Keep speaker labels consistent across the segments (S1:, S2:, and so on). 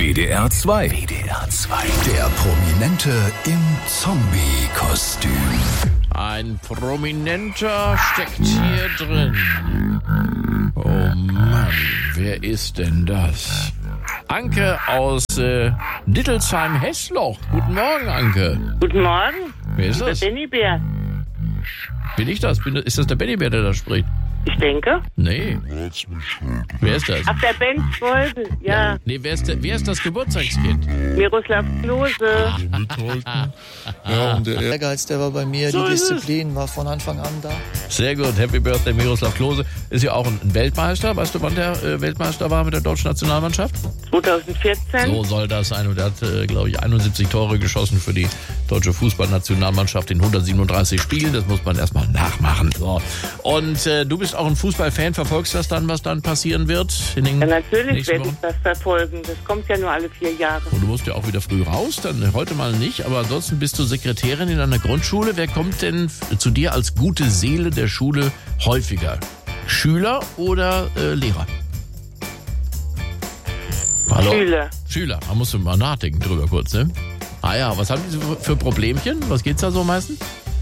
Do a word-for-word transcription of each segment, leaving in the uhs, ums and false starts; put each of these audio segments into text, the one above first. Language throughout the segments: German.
S1: W D R zwei. W D R zwei. Der Prominente im Zombie-Kostüm.
S2: Ein Prominenter steckt hier drin. Oh Mann, wer ist denn das? Anke aus äh, Dittelsheim-Hessloch. Guten Morgen, Anke.
S3: Guten Morgen.
S2: Wer ist das?
S3: Der Bennybär.
S2: Bin ich das? Bin, ist das der Bennybär, der da spricht?
S3: Ich denke.
S2: Nee. Wer ist das?
S3: Ach, der Ben Schwolbe, ja.
S2: Nee, wer ist, der, wer ist das Geburtstagskind?
S3: Miroslav Klose.
S4: Ja, und der Ehrgeiz, der war bei mir,
S2: So
S4: die
S2: ist es.
S4: Disziplin war von Anfang an da.
S2: Sehr gut. Happy Birthday, Miroslav Klose. Ist ja auch ein Weltmeister. Weißt du, wann der äh, Weltmeister war mit der deutschen Nationalmannschaft?
S3: zwanzig vierzehn.
S2: So soll das sein. Und er hat, äh, glaube ich, einundsiebzig Tore geschossen für die deutsche Fußballnationalmannschaft in hundertsiebenunddreißig Spielen. Das muss man erstmal nachmachen. So. Und äh, du bist auch ein Fußballfan. Verfolgst das dann, was dann passieren wird? In den
S3: Ja, natürlich
S2: nächsten
S3: werde
S2: Wochen?
S3: ich das verfolgen. Das kommt ja nur alle vier Jahre.
S2: Und du musst ja auch wieder früh raus, dann heute mal nicht. Aber ansonsten bist du Sekretärin in einer Grundschule. Wer kommt denn f- zu dir als gute Seele der Schule häufiger? Schüler oder äh, Lehrer? Hallo?
S3: Schüler.
S2: Schüler. Da musst du mal nachdenken drüber kurz, ne? Ah ja, was haben die so für Problemchen? Was geht's da so meistens?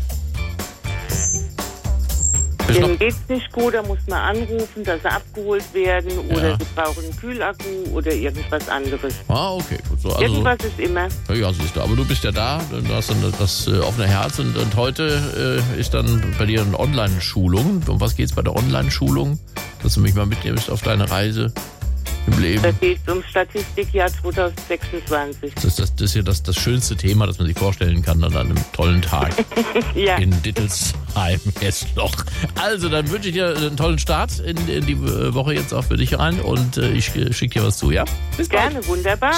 S2: Bist noch-
S3: Denen geht's nicht gut, da muss man anrufen, dass sie abgeholt werden oder
S2: Ja.
S3: sie brauchen einen Kühlakku oder irgendwas anderes.
S2: Ah, okay, gut. So, also,
S3: Irgendwas ist immer.
S2: ja, siehst du, aber du bist ja da, du hast dann das äh, offene Herz und, und heute äh, ist dann bei dir eine Online-Schulung. Um was geht's bei der Online-Schulung? Dass du mich mal mitnimmst auf deine Reise im
S3: Da
S2: Leben.
S3: geht es um Statistikjahr zwanzig sechsundzwanzig.
S2: Das ist, das, das ist ja das, das schönste Thema, das man sich vorstellen kann an einem tollen Tag
S3: Ja.
S2: in Dittelsheim, Hessloch. Also, dann wünsche ich dir einen tollen Start in, in die Woche jetzt auch für dich rein und äh, ich äh, schicke dir was zu, ja? Bis bald.
S3: Gerne, wunderbar.